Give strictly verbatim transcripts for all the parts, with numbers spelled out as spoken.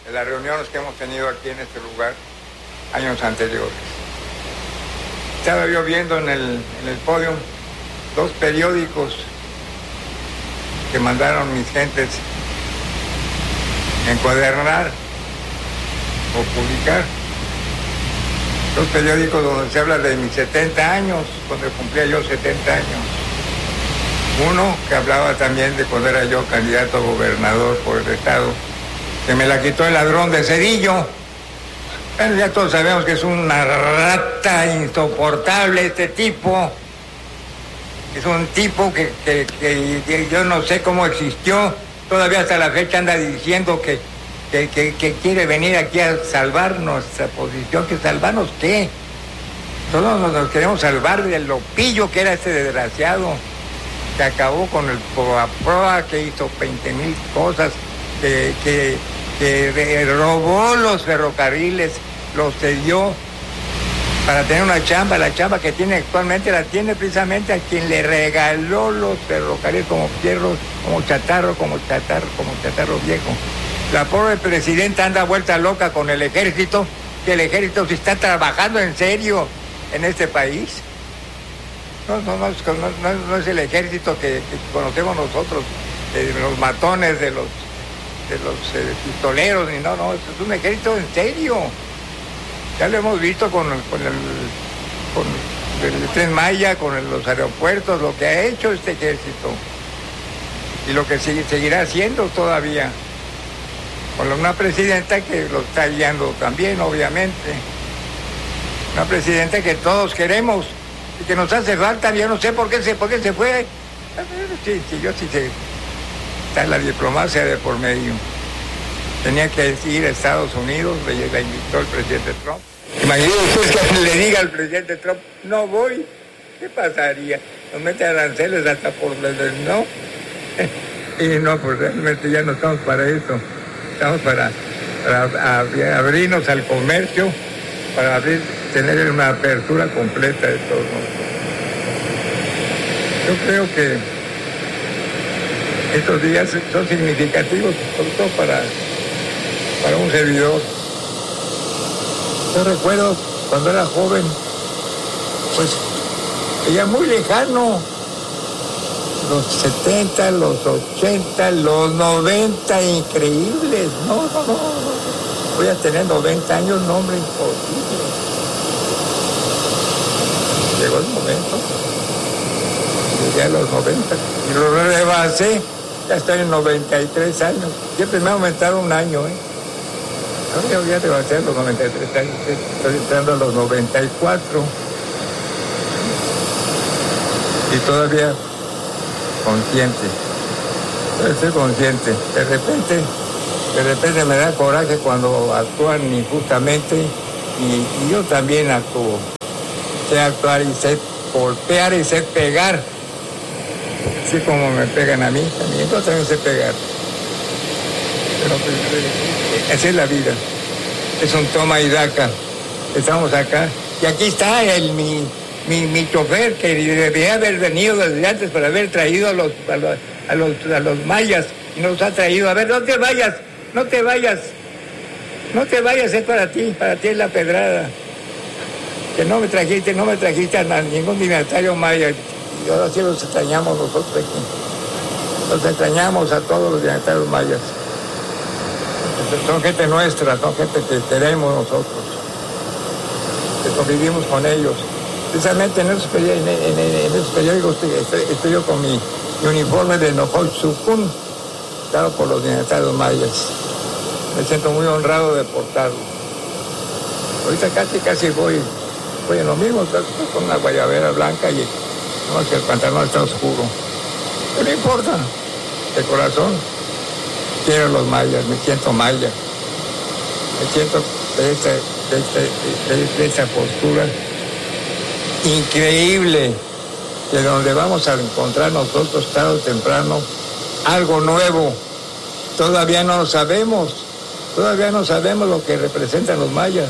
de las reuniones que hemos tenido aquí en este lugar años anteriores. Estaba yo viendo en el, en el podio dos periódicos que mandaron mis gentes encuadernar o publicar. Dos periódicos donde se habla de mis setenta años, cuando cumplía yo setenta años. Uno que hablaba también de cuando era yo candidato a gobernador por el estado, que me la quitó el ladrón de Cedillo. Bueno, ya todos sabemos que es una rata insoportable este tipo. Es un tipo que, que, que, que yo no sé cómo existió. Todavía hasta la fecha anda diciendo que, que, que, que quiere venir aquí a salvar nuestra posición. ¿Que salvarnos qué? Todos nos, nos queremos salvar del lopillo que era este desgraciado, que acabó con el Proa Proa, que hizo veinte mil cosas, que, que, que robó los ferrocarriles, los cedió para tener una chamba. La chamba que tiene actualmente la tiene precisamente a quien le regaló los ferrocarriles como fierros, como chatarro, como chatarro, como chatarro viejo. La pobre presidenta anda vuelta loca con el ejército, que el ejército se está trabajando en serio en este país. No, no, no, no, no es el ejército que, que conocemos nosotros, de los matones, de los, de los eh, pistoleros, ni no, no, es un ejército en serio. Ya lo hemos visto con, con, el, con el Tren Maya, con el, los aeropuertos, lo que ha hecho este ejército y lo que sigue, seguirá haciendo todavía. Con una presidenta que lo está guiando también, obviamente. Una presidenta que todos queremos y que nos hace falta. Yo no sé por qué se, por qué se fue. Sí, sí, yo sí sé. Está la diplomacia de por medio. Tenía que ir a Estados Unidos, le, la invitó el presidente Trump. Imagínese usted que le diga al presidente Trump, no voy. ¿Qué pasaría? Nos mete aranceles hasta por el no. Y no, pues realmente ya no estamos para eso. Estamos para, para abrirnos al comercio, para abrir, tener una apertura completa de todo. Yo creo que estos días son significativos, sobre todo para, para un servidor. Yo recuerdo cuando era joven, pues veía muy lejano los setenta, los ochenta, los noventa, increíbles. No, no, no, no. Voy a tener noventa años, no, hombre, imposible. Llegó el momento. Llegué a los noventa y lo rebasé. Ya estoy en noventa y tres años. Siempre me ha aumentado un año, ¿eh? Ahora voy a rebasar los noventa y tres años. Estoy entrando a los noventa y cuatro. Y todavía consciente. Estoy consciente. De repente, de repente me da coraje cuando actúan injustamente y, y yo también actúo. Sé actuar y sé golpear y sé pegar. Así como me pegan a mí, también yo también sé pegar. Pero pues, esa es la vida. Es un toma y daca. Estamos acá. Y aquí está el mi, mi, mi chofer que debería haber venido desde antes para haber traído a los, a los, a los, a los mayas y nos ha traído. A ver, no te vayas, no te vayas. No te vayas, es para ti, para ti es la pedrada. Que no me trajiste, no me trajiste a ningún dignatario maya. Y ahora sí los extrañamos nosotros aquí. Los extrañamos a todos los dignatarios mayas. Son gente nuestra, son gente que queremos nosotros. Que convivimos con ellos. Precisamente en esos periódicos, en, en, en esos periódicos estoy, estoy yo con mi, mi uniforme de Nojoyzucún, dado por los dignatarios mayas. Me siento muy honrado de portarlo. Ahorita casi, casi voy, voy en lo mismo, con una guayabera blanca y no más que el pantalón está oscuro. Pero no importa, de corazón quiero los mayas, me siento maya. Me siento de esta, de esta, de, de esta postura increíble, de donde vamos a encontrar nosotros tarde o temprano algo nuevo. Todavía no lo sabemos, todavía no sabemos lo que representan los mayas.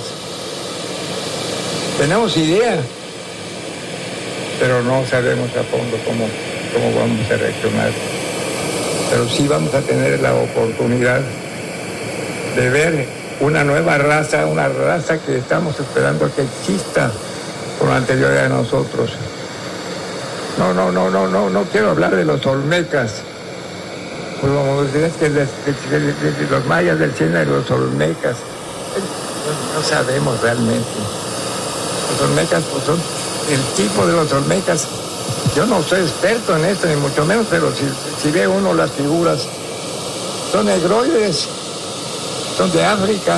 Tenemos idea, pero no sabemos a fondo cómo, cómo vamos a reaccionar. Pero sí vamos a tener la oportunidad de ver una nueva raza, una raza que estamos esperando que exista por anterior a nosotros. No, no, no, no, no, no quiero hablar de los olmecas. Pues como decías que de, de, de, de, de los mayas del China y los olmecas, no, no sabemos realmente. Los olmecas, pues son el tipo de los olmecas. Yo no soy experto en esto, ni mucho menos, pero si, si ve uno las figuras, son negroides, son de África,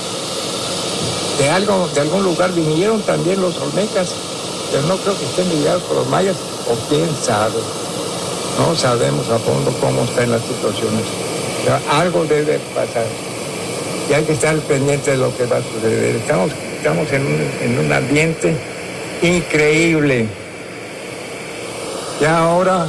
de algo, de algún lugar vinieron también los olmecas, pero no creo que estén ligados por los mayas, o quién sabe. No sabemos a fondo cómo están las situaciones. Pero algo debe pasar. Y hay que estar pendiente de lo que va a suceder. Estamos, estamos en, un, en un ambiente increíble. Ya ahora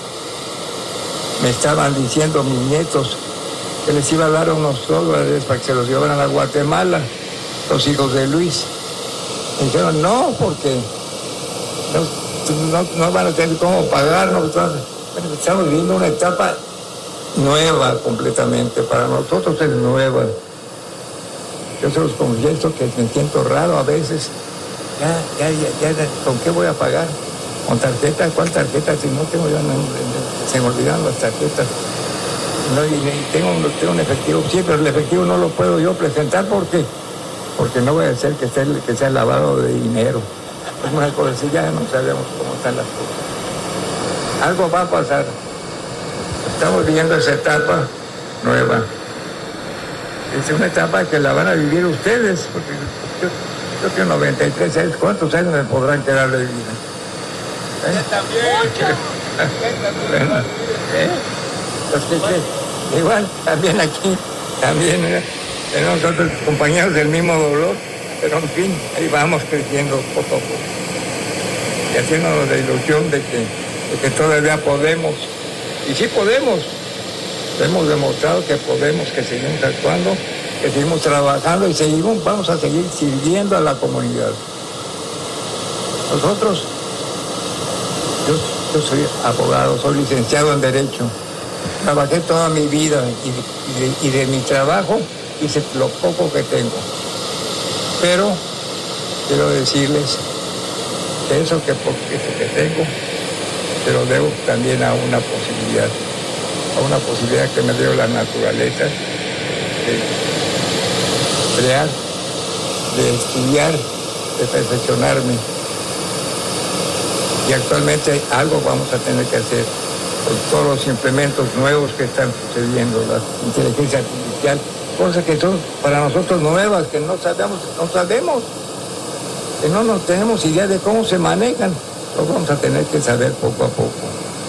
me estaban diciendo mis nietos que les iba a dar unos dólares para que se los llevaran a Guatemala, los hijos de Luis. Me dijeron, no, porque no, no, no van a tener cómo pagarnos. Estamos viviendo una etapa nueva completamente, para nosotros es nueva. Yo se los confieso que me siento raro a veces. Ya, ya, ya, ya, ¿con qué voy a pagar? ¿Con tarjeta? ¿Cuál tarjeta? Si no tengo yo, no, se me olvidan las tarjetas. No, y tengo, tengo un efectivo, sí, pero el efectivo no lo puedo yo presentar porque, porque no voy a hacer que sea, que sea lavado de dinero. Es una cosa así, ya no sabemos cómo están las cosas. Algo va a pasar. Estamos viviendo esa etapa nueva. Es una etapa que la van a vivir ustedes, porque yo, yo tengo noventa y tres años, ¿cuántos años me podrán quedar de vida? ¿Eh? Ya también. Bueno, ¿eh? Los que, que, igual, también aquí, también ¿eh? tenemos otros compañeros del mismo dolor, pero en fin, ahí vamos creciendo poco a poco. Y haciéndonos la ilusión de que, de que todavía podemos, y sí podemos. Hemos demostrado que podemos, que seguimos actuando, que seguimos trabajando y seguimos, vamos a seguir sirviendo a la comunidad. Nosotros, yo, yo soy abogado, soy licenciado en Derecho, trabajé toda mi vida y, y, de, y de mi trabajo hice lo poco que tengo. Pero quiero decirles que eso que, eso que tengo, se lo debo también a una posibilidad. A una posibilidad que me dio la naturaleza de crear, de estudiar, de perfeccionarme. Y actualmente algo vamos a tener que hacer con todos los implementos nuevos que están sucediendo, la inteligencia artificial, cosas que son para nosotros nuevas, que no sabemos, no sabemos, que no nos tenemos idea de cómo se manejan, lo vamos a tener que saber poco a poco.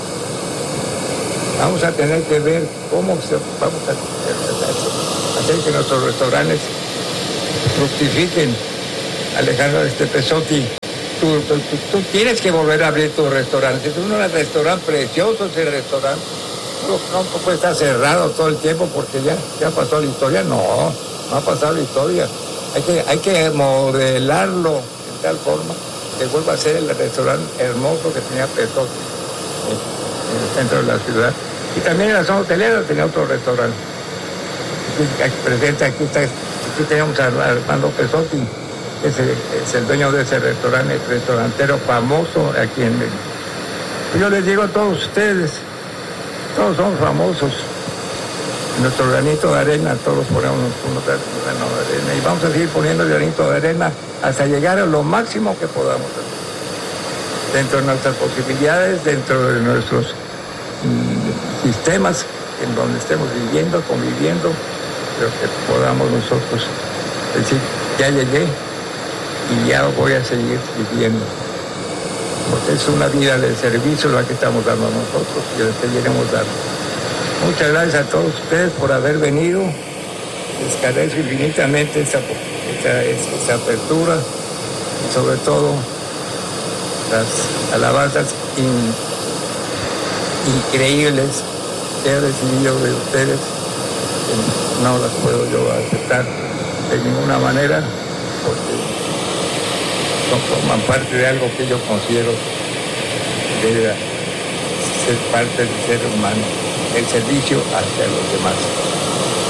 Vamos a tener que ver cómo se, vamos a hacer que nuestros restaurantes fructifiquen. Alejandro este Pesotti, tú, tú, tú, tú tienes que volver a abrir tu restaurante. Es un restaurante precioso ese restaurante. No, no puede estar cerrado todo el tiempo porque ya, ya pasó la historia. No, no ha pasado la historia. Hay que, hay que modelarlo de tal forma que vuelva a ser el restaurante hermoso que tenía Pesotti en el centro de la ciudad. Y también en la zona hotelera tenía otro restaurante. Aquí, presente, aquí, está, aquí tenemos a Armando Pesotti, que es el, es el dueño de ese restaurante, el restaurantero famoso aquí en México. Yo les digo a todos ustedes, todos somos famosos. Nuestro granito de arena, todos ponemos un granito de arena y vamos a seguir poniendo el granito de arena hasta llegar a lo máximo que podamos hacer. Dentro de nuestras posibilidades, dentro de nuestros mm, sistemas en donde estemos viviendo, conviviendo, pero que podamos nosotros decir, ya llegué y ya voy a seguir viviendo. Porque es una vida de servicio la que estamos dando a nosotros y la que queremos dar. Muchas gracias a todos ustedes por haber venido. Les agradezco infinitamente esa, esa, esa apertura y sobre todo las alabanzas in, increíbles que he recibido de ustedes, que no las puedo yo aceptar de ninguna manera, porque no forman parte de algo que yo considero debe ser parte del ser humano, el servicio hacia los demás.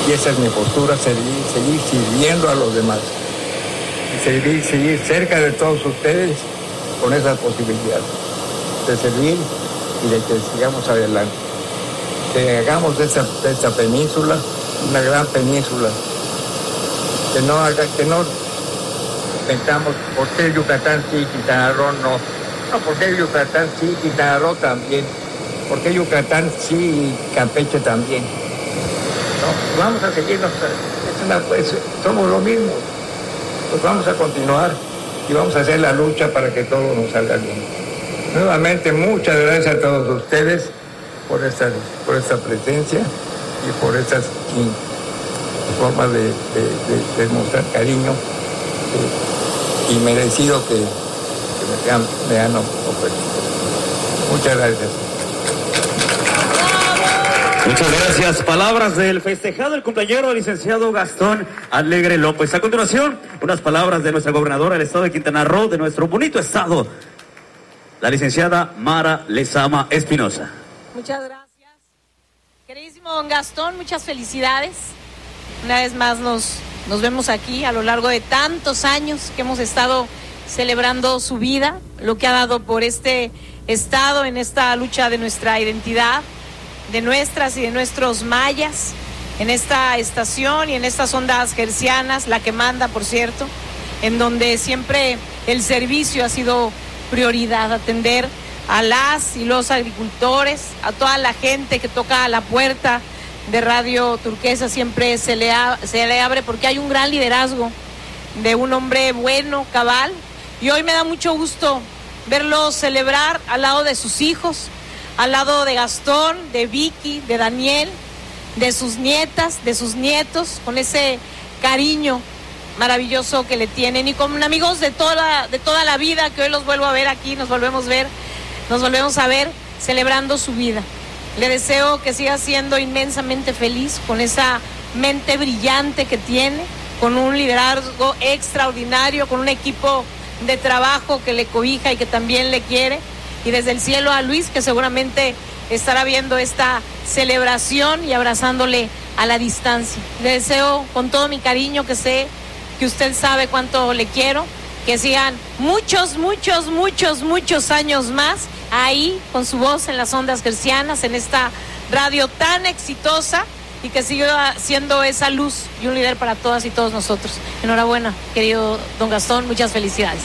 Y esa es mi postura, seguir, seguir sirviendo a los demás. Y seguir, seguir cerca de todos ustedes con esa posibilidad de servir y de que sigamos adelante. Que hagamos de esta, de esta península una gran península. Que no haga, que no pensamos por qué Yucatán sí, Quintana Roo no. No, por qué Yucatán sí, Quintana Roo también. ¿Por qué Yucatán sí y Campeche también? No, vamos a seguirnos, es una, pues, somos lo mismo. Pues vamos a continuar y vamos a hacer la lucha para que todo nos salga bien. Nuevamente, muchas gracias a todos ustedes por esta, por esta presencia y por estas formas de, de, de, de mostrar cariño eh, y merecido que, que me han, me han ofrecido. Muchas gracias. Muchas gracias. Palabras del festejado, el cumpleañero, licenciado Gastón Alegre López. A continuación, unas palabras de nuestra gobernadora del estado de Quintana Roo, de nuestro bonito estado, la licenciada Mara Lezama Espinosa. Muchas gracias. Queridísimo don Gastón, muchas felicidades. Una vez más nos, nos vemos aquí a lo largo de tantos años que hemos estado celebrando su vida, lo que ha dado por este estado en esta lucha de nuestra identidad, de nuestras y de nuestros mayas, en esta estación y en estas ondas hercianas, la que manda, por cierto, en donde siempre el servicio ha sido prioridad, atender a las y los agricultores, a toda la gente que toca a la puerta de Radio Turquesa, siempre se le, a, se le abre porque hay un gran liderazgo de un hombre bueno, cabal, y hoy me da mucho gusto verlo celebrar al lado de sus hijos, al lado de Gastón, de Vicky, de Daniel, de sus nietas, de sus nietos, con ese cariño maravilloso que le tienen y con amigos de toda, de toda la vida, que hoy los vuelvo a ver aquí, nos volvemos a ver, nos volvemos a ver celebrando su vida. Le deseo que siga siendo inmensamente feliz con esa mente brillante que tiene, con un liderazgo extraordinario, con un equipo de trabajo que le cobija y que también le quiere. Y desde el cielo a Luis, que seguramente estará viendo esta celebración y abrazándole a la distancia. Le deseo con todo mi cariño, que sé que usted sabe cuánto le quiero, que sigan muchos, muchos, muchos, muchos años más ahí con su voz en las ondas hercianas, en esta radio tan exitosa, y que siga siendo esa luz y un líder para todas y todos nosotros. Enhorabuena, querido don Gastón, muchas felicidades.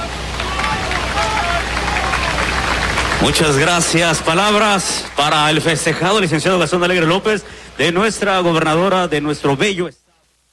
Muchas gracias. Palabras para el festejado, licenciado Gastón Alegre López, de nuestra gobernadora, de nuestro bello estado.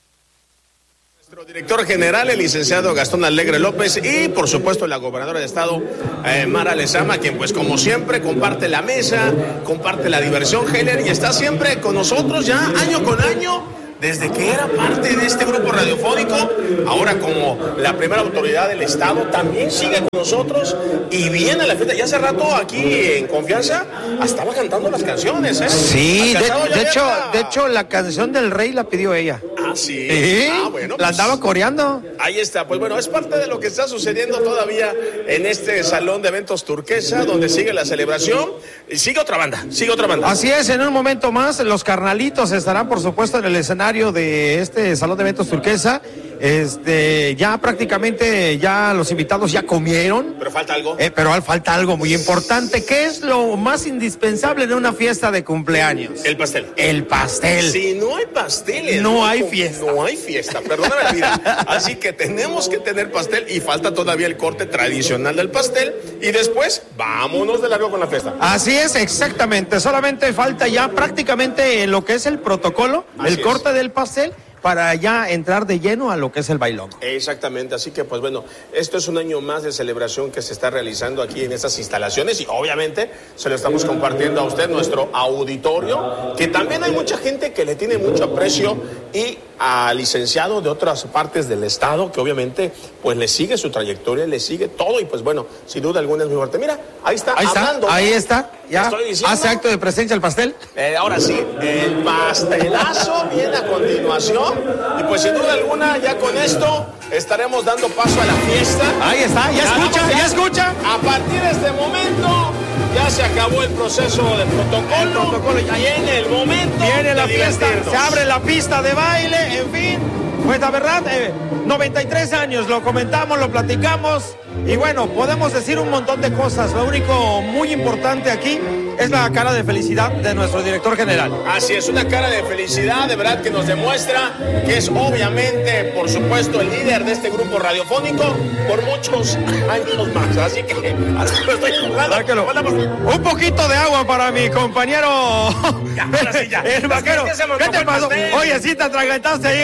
Nuestro director general, el licenciado Gastón Alegre López, y por supuesto la gobernadora de estado, eh, Mara Lezama, quien pues como siempre comparte la mesa, comparte la diversión, Heller, y está siempre con nosotros ya año con año. Desde que era parte de este grupo radiofónico, ahora como la primera autoridad del estado, también sigue con nosotros y viene a la fiesta. Ya hace rato aquí en Confianza estaba cantando las canciones, ¿eh? Sí, de, de hecho, de hecho la canción del rey la pidió ella. Ah, sí. ¿Sí? Ah, bueno, la pues, andaba coreando. Ahí está, pues bueno, es parte de lo que está sucediendo todavía en este salón de eventos Turquesa, donde sigue la celebración y sigue otra banda, sigue otra banda. Así es, en un momento más los carnalitos estarán por supuesto en el escenario de este salón de eventos Turquesa. Este, ya prácticamente ya los invitados ya comieron. Pero falta algo. Eh, pero falta algo muy importante. ¿Qué es lo más indispensable de una fiesta de cumpleaños? El pastel. El pastel. Si no hay pastel, no hay fiesta. No hay fiesta, perdóname la vida. Así que tenemos que tener pastel y falta todavía el corte tradicional del pastel y después vámonos de largo con la fiesta. Así es, exactamente. Solamente falta ya prácticamente lo que es el protocolo, Así el corte es. del pastel, para ya entrar de lleno a lo que es el bailón. Exactamente, así que pues bueno, esto es un año más de celebración que se está realizando aquí en estas instalaciones y obviamente se lo estamos compartiendo a usted, nuestro auditorio, que también hay mucha gente que le tiene mucho aprecio, y a licenciado de otras partes del estado que obviamente pues le sigue su trayectoria, le sigue todo y pues bueno, sin duda alguna es muy fuerte. Mira, ahí está, ahí está, hablando, ahí está, ya hace acto de presencia el pastel. Eh, ahora sí, el pastelazo viene a continuación y pues sin duda alguna ya con esto estaremos dando paso a la fiesta. Ahí está, ya, ya escucha, ya escucha. A partir de este momento ya se acabó el proceso de protocolo. El protocolo ya viene el momento. Viene la de fiesta, divertirnos. se abre la pista de baile, en fin. Pues la verdad, eh, noventa y tres años, lo comentamos, lo platicamos. Y bueno, podemos decir un montón de cosas. Lo único muy importante aquí es la cara de felicidad de nuestro director general. Así es, una cara de felicidad, de verdad, que nos demuestra que es obviamente, por supuesto, el líder de este grupo radiofónico por muchos años más. Así que lo estoy jugando. Un poquito de agua para mi compañero. Ya, ahora sí, ya. El vaquero. ¿Qué te pasó? Oye, sí te atragantaste ahí.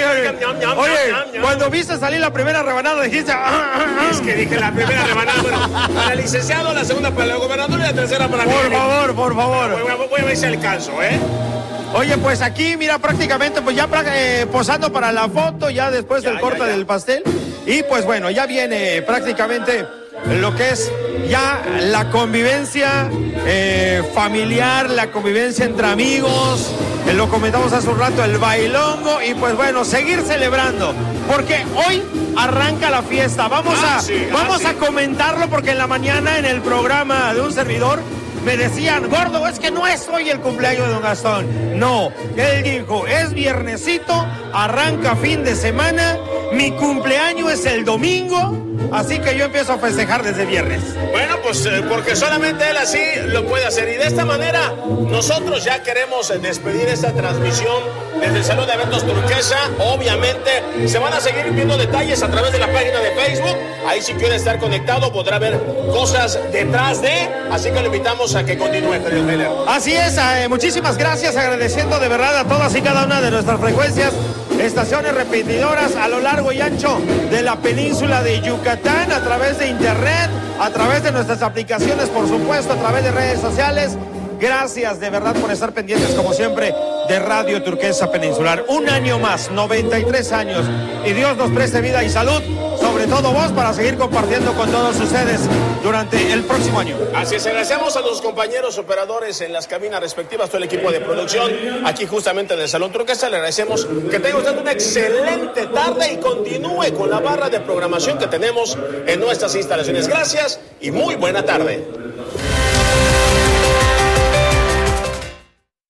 Oye, cuando viste salir la primera rebanada dijiste... Es que dije la primera rebanada, bueno, para el licenciado, la segunda para el gobernador y la tercera para mí. Por favor, por favor. Voy, voy, voy a ver si alcanzo, ¿eh? Oye, pues aquí, mira, prácticamente, pues ya eh, posando para la foto, ya después Ya, del corte ya, ya. del pastel. Y pues bueno, ya viene prácticamente lo que es ya la convivencia eh, familiar, la convivencia entre amigos. Eh, lo comentamos hace un rato, el bailongo. Y pues bueno, seguir celebrando. Porque hoy arranca la fiesta. Vamos, Ah, a, sí, ah, vamos sí. a comentarlo porque en la mañana en el programa de un servidor me decían, gordo, es que no es hoy el cumpleaños de don Gastón. No, él dijo, es viernesito, arranca fin de semana, mi cumpleaños es el domingo, así que yo empiezo a festejar desde viernes. Bueno, pues eh, porque solamente él así lo puede hacer. Y de esta manera, nosotros ya queremos eh, despedir esta transmisión desde el Salón de Eventos Turquesa. Obviamente, se van a seguir viendo detalles a través de la página de Facebook. Ahí, si quiere estar conectado, podrá ver cosas detrás de. Así que lo invitamos a que continúe, querido Heller. Así es, eh, muchísimas gracias, agradeciendo de verdad a todas y cada una de nuestras frecuencias, estaciones repetidoras a lo largo y ancho de la península de Yucatán, a través de internet, a través de nuestras aplicaciones, por supuesto, a través de redes sociales. Gracias de verdad por estar pendientes, como siempre, de Radio Turquesa Peninsular. Un año más, noventa y tres años, y Dios nos preste vida y salud, sobre todo vos, para seguir compartiendo con todos ustedes durante el próximo año. Así es, agradecemos a los compañeros operadores en las cabinas respectivas, todo el equipo de producción, aquí justamente en el Salón Turquesa. Le agradecemos que tenga usted una excelente tarde y continúe con la barra de programación que tenemos en nuestras instalaciones. Gracias y muy buena tarde.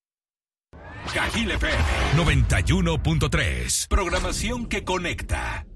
Cajil F M noventa y uno punto tres. Programación que conecta.